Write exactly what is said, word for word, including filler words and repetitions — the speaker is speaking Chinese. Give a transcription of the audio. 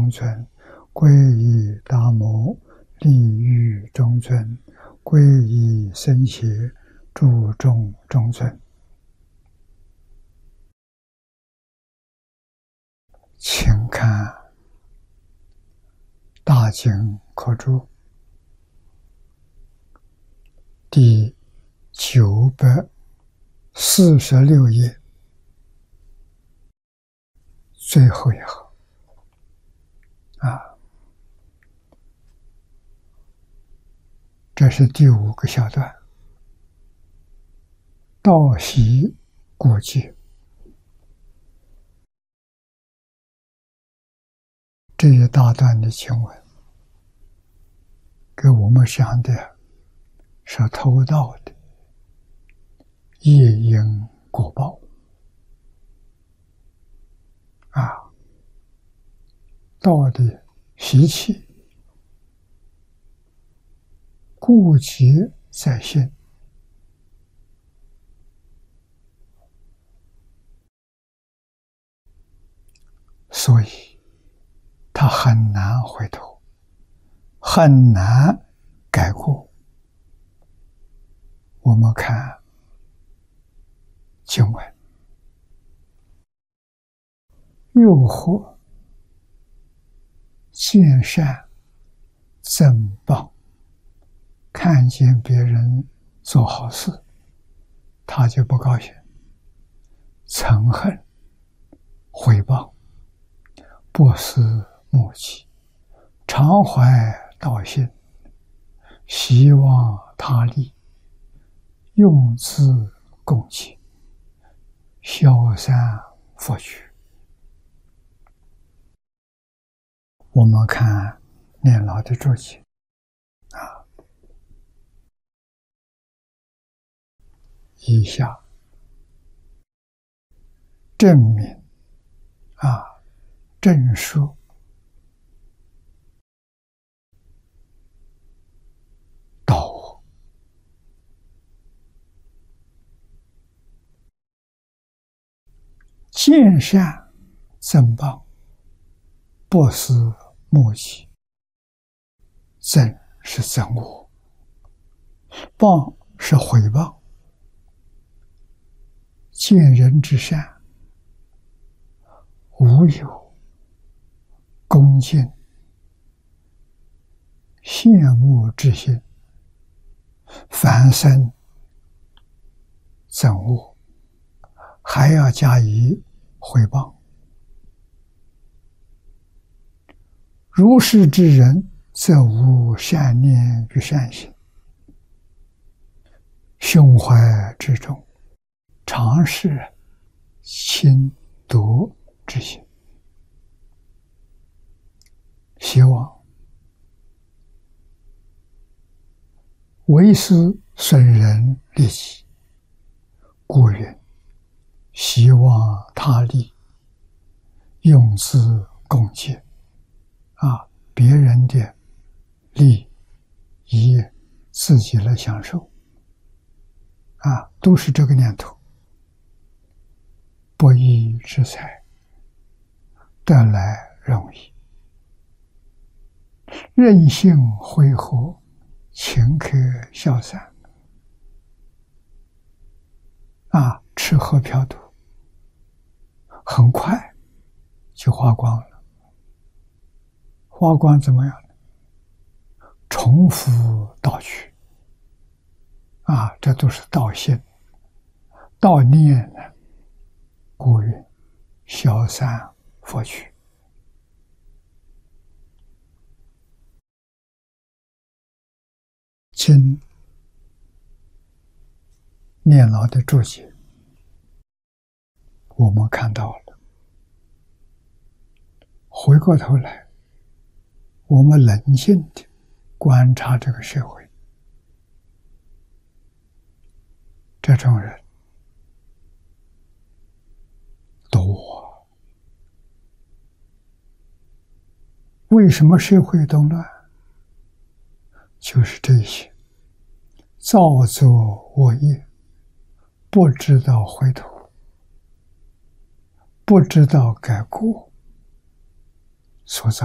中尊，皈依达摩利欲中尊，皈依僧伽注众中尊。请看《大经科注》第九百四十六页最后一行啊，这是第五个小段。道习故记，这一大段的经文，给我们想的是偷盗的业因果报啊，道的习气，故结在心，所以他很难回头，很难改过。我们看经文，诱惑见善增谤，看见别人做好事，他就不高兴，憎恨毁谤，不思目击，常怀道心，希望他利，用资供给，消散佛取。我们看念老的注解啊，以下证明啊，证述道我，见善增谤，不思目击，增是憎恶，谤是毁谤。见人之善，无有恭敬羡慕之心，反生憎恶，还要加以毁谤。如是之人，则无善念与善行，胸怀之中，常是亲夺之心，希望为私损人利己，故云希望他利，用资供给啊，别人的利益自己来享受啊，都是这个念头。不义之财，得来容易，任性挥霍，顷刻消散啊，吃喝嫖赌，很快就花光了。花光怎么样呢？重复盗取啊，这都是盗心、盗念呢。故云消散佛取。经念老的注解，我们看到了。回过头来，我们冷静地观察这个社会，这种人多。为什么社会动乱？就是这些造作恶业，不知道回头，不知道改过所造。